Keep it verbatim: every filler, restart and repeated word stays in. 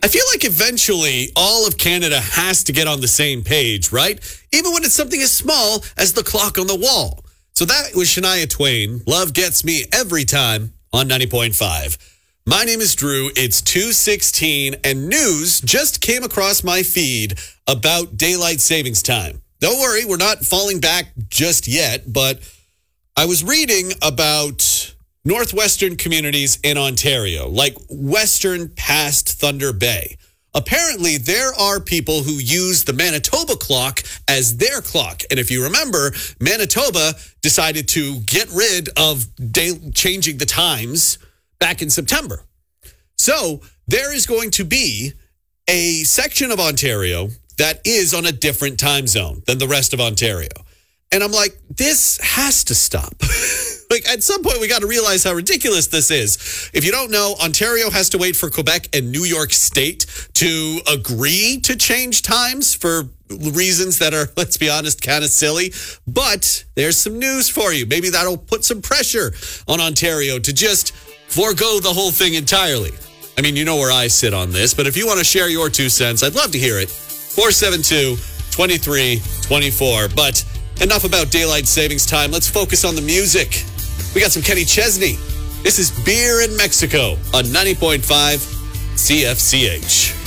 I feel like eventually all of Canada has to get on the same page, right? Even when it's something as small as the clock on the wall. So that was Shania Twain. Love Gets Me Every Time on ninety point five. My name is Drew. It's two sixteen, and news just came across my feed about daylight savings time. Don't worry, we're not falling back just yet, but I was reading about northwestern communities in Ontario, like western past Thunder Bay. Apparently, there are people who use the Manitoba clock as their clock. And if you remember, Manitoba decided to get rid of day- changing the times back in September. So there is going to be a section of Ontario that is on a different time zone than the rest of Ontario. And I'm like, this has to stop. Like, at some point, we got to realize how ridiculous this is. If you don't know, Ontario has to wait for Quebec and New York State to agree to change times for reasons that are, let's be honest, kind of silly. But there's some news for you. Maybe that'll put some pressure on Ontario to just forego the whole thing entirely. I mean, you know where I sit on this, but if you want to share your two cents, I'd love to hear it. four seven two, two three two four. But enough about daylight savings time. Let's focus on the music. We got some Kenny Chesney. This is Beer in Mexico on ninety point five C F C H.